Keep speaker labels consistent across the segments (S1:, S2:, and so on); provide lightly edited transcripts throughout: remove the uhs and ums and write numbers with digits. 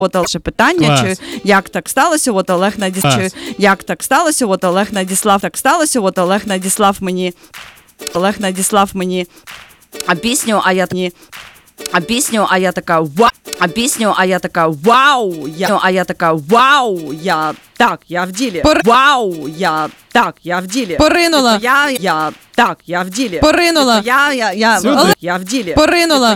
S1: От ще питання, чи як так сталося, от Олег надіслав, як так сталося, от Олег надіслав, так сталося, от Олег надіслав мені пісню, а я ні. А пісню, а я така вау, вау, я так, я в ділі. Вау, я так, я в ділі.
S2: Поринула.
S1: Я так, я в ділі.
S2: Поринула.
S1: Я в ділі.
S2: Поринула.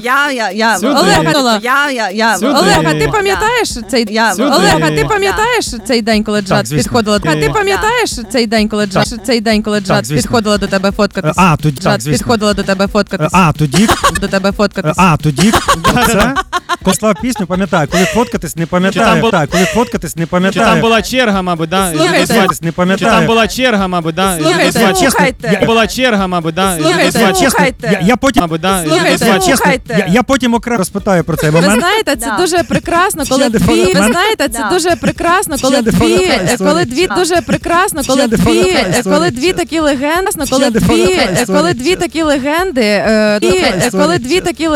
S2: Олег, а ти пам'ятаєш цей Олег, а ти пам'ятаєш цей день, коли Джад підходила? А ти пам'ятаєш цей день, коли Джад підходила до тебе фоткатись?
S3: Тоді
S2: Джад підходила до тебе фоткатись.
S3: тоді
S2: До тебе фоткатись.
S3: тоді це послав пісню, пам'ятаю, коли фоткатись, не пам'ятаю. Коли фоткатись, не
S4: Чи
S3: пам'ятаю.
S4: там була черга, мабуть, да?
S2: Слухайте.
S3: Не
S4: Чи
S3: пам'ятаю.
S4: там була черга, мабуть, да?
S2: Слухайте.
S1: Слухайте.
S4: Була черга, мабуть, да?
S2: Слухайте.
S1: Слухайте.
S3: Я потім,
S4: Мабуть, да?
S2: Слухайте.
S1: Слухайте.
S3: я потім окремо розпитаю про цей
S2: Ви
S3: момент.
S2: знаєте, це дуже прекрасно, коли
S3: Ще
S2: дві. Ви
S3: дефолт-
S2: знаєте, це дуже прекрасно, коли
S3: Ще
S2: дві,
S3: дефолт-
S2: коли дві дуже прекрасно, коли
S3: Ще
S2: дві,
S3: дефолт-
S2: коли дві такі легенди, коли
S3: Ще
S2: дві,
S3: дефолт-
S2: коли дві такі легенди, коли дві такі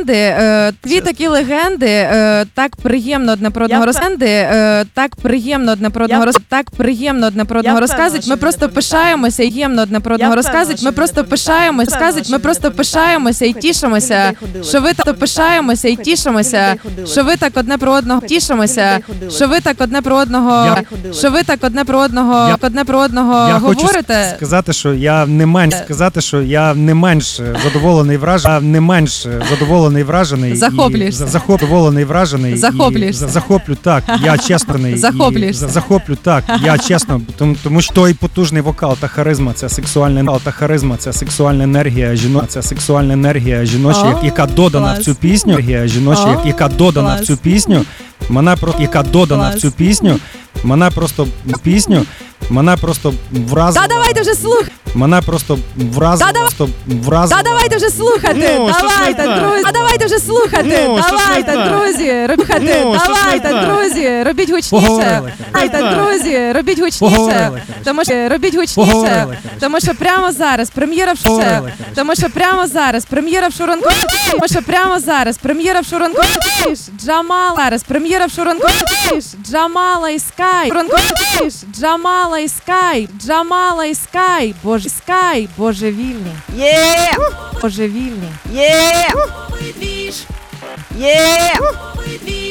S2: легенди, так приємно одне про одного так приємно одне про одного так приємно одне про одного розказують. Ми просто пишаємося, ємно одне про одного розказують. Ми просто пишаємося і тішимося, що ви так пишаємося і тішимося, що ви так одне про одного тішимося, що ви так одне про одного, що ви так одне про одного,
S3: Я хочу
S2: говорите.
S3: сказати, що я не менш задоволений, вражений.
S2: Захоплюєшся.
S3: Задоволений, вражений.
S2: Захоплюєшся.
S3: Захоплю, так, я чесно.
S2: Захоплюєшся.
S3: Захоплю, так, я чесно. Тому що той потужний вокал та харизма, це сексуальна енергія жіноча, яка додана в цю пісню, яка додана в цю пісню, мене просто вразила.
S2: Та давайте вже слухати.
S3: Мене просто вразила.
S2: Та давайте вже слухати.
S4: Ну, що ж не
S2: Давайте,
S4: так?
S2: друзі. А давайте вже слухати.
S4: Ну, що ж не
S2: Давайте,
S4: так?
S2: друзі.
S4: Ну, що ж не
S2: Давайте,
S4: так?
S2: друзі. Робіть гучніше.
S3: Поговорили,
S2: Давайте,
S4: коротше.
S2: друзі. Робіть гучніше.
S3: Поговорили,
S2: Тому що робіть гучніше.
S3: Поговорили, коротше.
S2: Тому що прямо зараз прем'єра в
S3: Поговорили, коротше.
S2: Тому що прямо зараз прем'єра в Шуранку. Тому що прямо зараз прем'єра в Шуранку. Джамал. Зараз прем'єра в Шуранку. Джамала і Скай. Шуранку. Джамала і Скай. Джамала і Скай. Боже, Скай. Божевільні.
S1: Є!
S2: Божевільні.
S1: Є! Є!